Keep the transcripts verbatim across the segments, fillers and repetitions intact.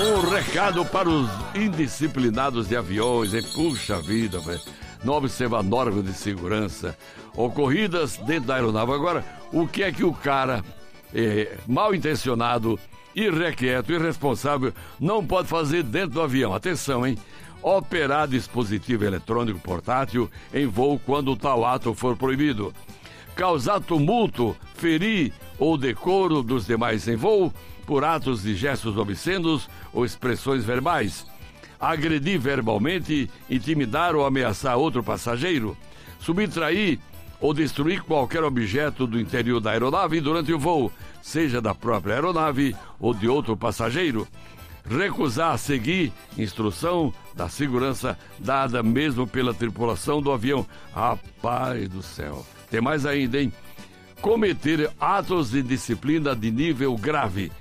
Um recado para os indisciplinados de aviões, hein? Puxa vida, velho. Não observa normas de segurança. Ocorridas dentro da aeronave. Agora, o que é que o cara é, mal intencionado, irrequieto, irresponsável, não pode fazer dentro do avião? Atenção, hein? Operar dispositivo eletrônico portátil em voo quando tal ato for proibido. Causar tumulto, ferir ou decoro dos demais em voo por atos de gestos obscenos ou expressões verbais. Agredir verbalmente, intimidar ou ameaçar outro passageiro. Subtrair ou destruir qualquer objeto do interior da aeronave durante o voo, seja da própria aeronave ou de outro passageiro. Recusar seguir instrução da segurança dada mesmo pela tripulação do avião. Rapaz do céu. Tem mais ainda, hein? Cometer atos de disciplina de nível grave.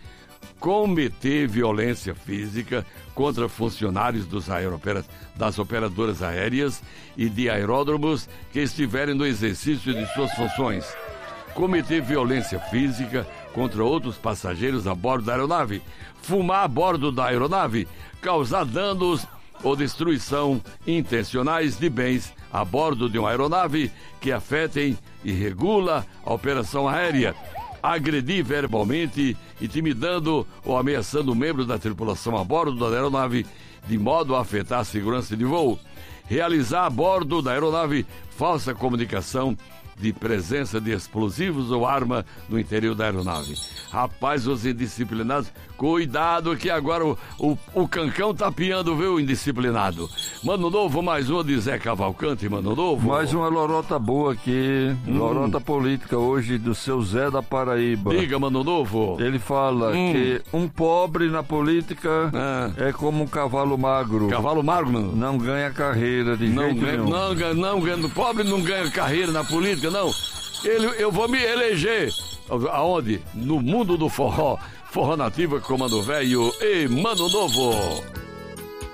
Cometer violência física contra funcionários dos aeroperas, das operadoras aéreas e de aeródromos que estiverem no exercício de suas funções. Cometer violência física contra outros passageiros a bordo da aeronave. Fumar a bordo da aeronave. Causar danos ou destruição intencionais de bens a bordo de uma aeronave que afetem e regula a operação aérea. Agredir verbalmente, intimidando ou ameaçando membros da tripulação a bordo da aeronave de modo a afetar a segurança de voo. Realizar a bordo da aeronave falsa comunicação de presença de explosivos ou arma no interior da aeronave. Rapaz, os indisciplinados, cuidado que agora o, o, o cancão tá piando, viu, indisciplinado. Mano Novo, mais uma de Zé Cavalcante, Mano Novo. Mais uma lorota boa aqui, hum. lorota política hoje do seu Zé da Paraíba. Diga, Mano Novo. Ele fala hum. que um pobre na política ah. é como um cavalo magro. Cavalo magro, mano? Não ganha carreira de não jeito ganha, nenhum. Não ganha, não ganha, pobre não ganha carreira na política, não. Ele, eu vou me eleger aonde? No mundo do forró. Forró nativa, Comando Velho e Mano Novo.